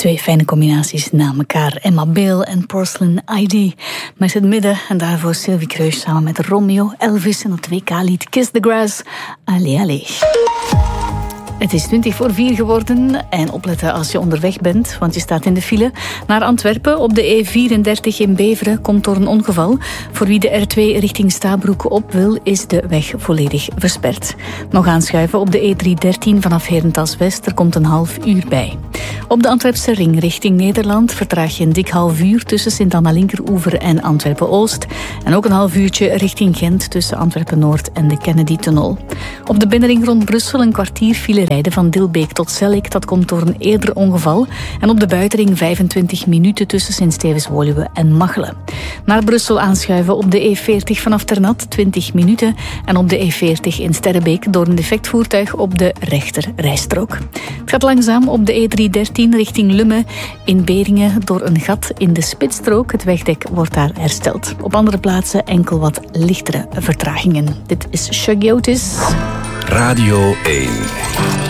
Twee fijne combinaties na elkaar. Emma Bale en Porcelain ID. Met het midden en daarvoor Sylvie Kreus samen met Romeo Elvis en het WK-lied Kiss the Grass. Allee, allee. Het is 3:20 geworden en opletten als je onderweg bent, want je staat in de file. Naar Antwerpen op de E34 in Beveren komt door een ongeval. Voor wie de R2 richting Stabroek op wil, is de weg volledig versperd. Nog aanschuiven op de E313 vanaf Herentals West, er komt een half uur bij. Op de Antwerpse ring richting Nederland vertraag je een dik half uur tussen Sint-Anna Linkeroever en Antwerpen-Oost. En ook een half uurtje richting Gent tussen Antwerpen-Noord en de Kennedy-tunnel. Op de binnenring rond Brussel een kwartier file rijden van Dilbeek tot Zellik. Dat komt door een eerder ongeval. En op de buitenring 25 minuten tussen Sint-Stevens-Woluwe en Machelen. Naar Brussel aanschuiven op de E40 vanaf Ternat 20 minuten. En op de E40 in Sterrebeek door een defect voertuig op de rechter rijstrook. Het gaat langzaam op de E313 richting Lummen in Beringen door een gat in de spitsstrook. Het wegdek wordt daar hersteld. Op andere plaatsen enkel wat lichtere vertragingen. Dit is Shuggy Otis. Radio 1.